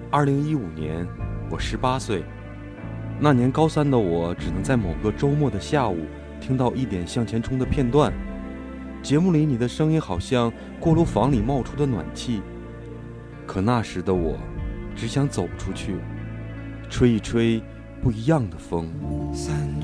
2015年，我18岁。那年高3的我，只能在某个周末的下午听到一点向前冲的片段。节目里你的声音好像锅炉房里冒出的暖气，可那时的我，只想走出去，吹一吹不一样的风。